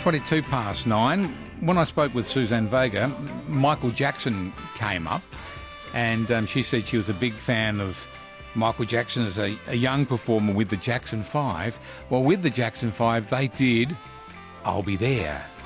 22 past 9. When I spoke with Suzanne Vega, Michael Jackson came up, and she said she was a big fan of Michael Jackson as a young performer with the Jackson 5. Well, with the Jackson 5, they did I'll Be There.